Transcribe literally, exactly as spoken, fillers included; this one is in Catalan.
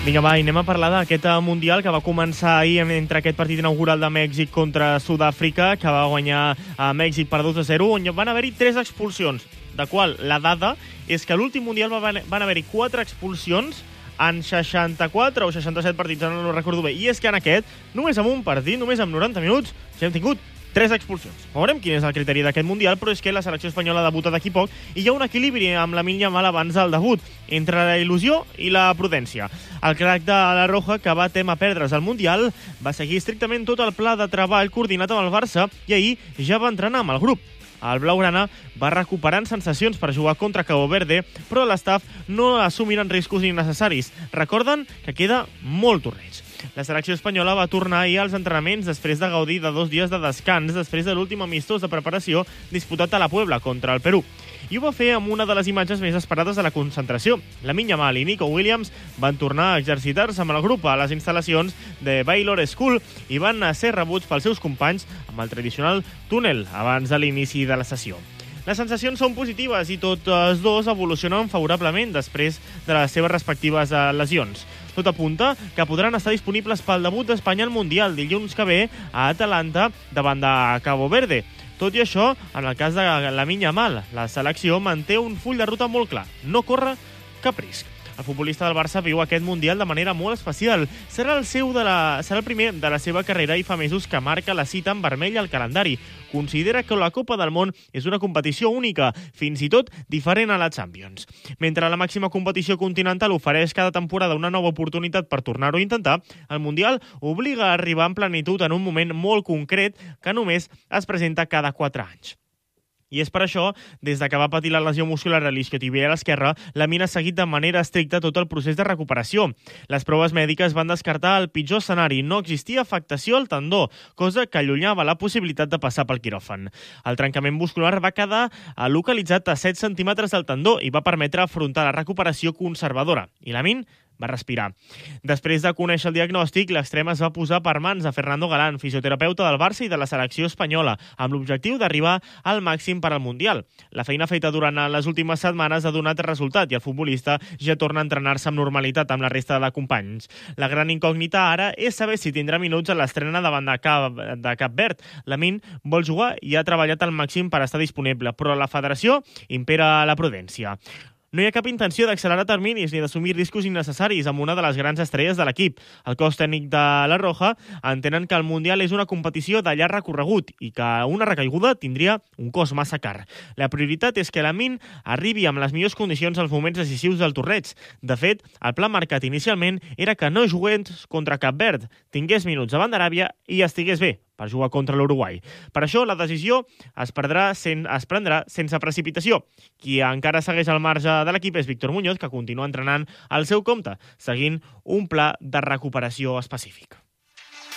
Vinga, va, i anem a parlar d'aquest Mundial que va començar ahir entre aquest partit inaugural de Mèxic contra Sud-àfrica, que va guanyar a Mèxic per dos a zero, on van haver-hi tres expulsions, de qual la dada és que a l'últim Mundial van haver-hi quatre expulsions en seixanta-quatre o seixanta-set partits, no, no recordo bé. I és que en aquest, només amb un partit, només amb noranta minuts, ja hem tingut tres expulsions. Veurem quin és el criteri d'aquest Mundial, però és que la selecció espanyola debuta d'aquí poc i hi ha un equilibri amb Lamine Yamal abans del debut, entre la il·lusió i la prudència. El crac de la Roja, que va tema perdre's al Mundial, va seguir estrictament tot el pla de treball coordinat amb el Barça i ahir ja va entrenar amb el grup. El blaugrana va recuperant sensacions per jugar contra Cabo Verde, però l'estaf no assumiran riscos innecessaris. Recorden que queda molt torneig. La selecció espanyola va tornar ahir als entrenaments després de gaudir de dos dies de descans després de l'últim amistós de preparació disputat a la Puebla contra el Perú. I ho va fer amb una de les imatges més esperades de la concentració. Lamine Yamal i Nico Williams van tornar a exercitar-se amb el grup a les instal·lacions de Baylor School i van ser rebuts pels seus companys amb el tradicional túnel abans de l'inici de la sessió. Les sensacions són positives i tots dos evolucionen favorablement després de les seves respectives lesions. Tot apunta que podran estar disponibles pel debut d'Espanya al Mundial dilluns que ve a Atalanta davant de Cabo Verde. Tot i això, en el cas de Lamine Yamal, la selecció manté un full de ruta molt clar. No corre cap risc. El futbolista del Barça viu aquest Mundial de manera molt especial. Serà el, seu de la, serà el primer de la seva carrera i fa mesos que marca la cita en vermell al calendari. Considera que la Copa del Món és una competició única, fins i tot diferent a la Champions. Mentre la màxima competició continental ofereix cada temporada una nova oportunitat per tornar-ho a intentar, el Mundial obliga a arribar en plenitud en un moment molt concret que només es presenta cada quatre anys. I és per això, des de que va patir la lesió muscular a l'isquiotibial esquerra, Lamine ha seguit de manera estricta tot el procés de recuperació. Les proves mèdiques van descartar el pitjor escenari. No existia afectació al tendó, cosa que allunyava la possibilitat de passar pel quiròfan. El trencament muscular va quedar localitzat a set centímetres del tendó i va permetre afrontar la recuperació conservadora. I Lamine va respirar. Després de conèixer el diagnòstic, l'extrem es va posar per mans a Fernando Galán, fisioterapeuta del Barça i de la selecció espanyola, amb l'objectiu d'arribar al màxim per al Mundial. La feina feta durant les últimes setmanes ha donat resultat i el futbolista ja torna a entrenar-se amb normalitat amb la resta de companys. La gran incògnita ara és saber si tindrà minuts a l'estrena davant de Cap, de Cap Verd. Lamine vol jugar i ha treballat al màxim per estar disponible, però a la federació impera la prudència. No hi ha cap intenció d'accelerar terminis ni d'assumir riscos innecessaris amb una de les grans estrelles de l'equip. El cos tècnic de la Roja entenen que el Mundial és una competició de llarg recorregut i que una recaiguda tindria un cost massa car. La prioritat és que Lamine arribi amb les millors condicions als moments decisius del torneig. De fet, el pla marcat inicialment era que no jugués contra Cap Verd, tingués minuts davant d'Aràbia i estigués bé per jugar contra l'Uruguai. Per això, la decisió es, perdrà sen, es prendrà sense precipitació. Qui encara segueix al marge de l'equip és Víctor Muñoz, que continua entrenant al seu compte, seguint un pla de recuperació específic.